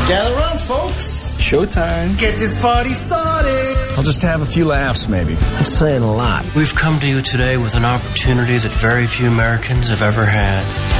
Gather around, folks. Showtime. Get this party started. I'll just have a few laughs, maybe. That's saying a lot. We've come to you today with an opportunity that very few Americans have ever had.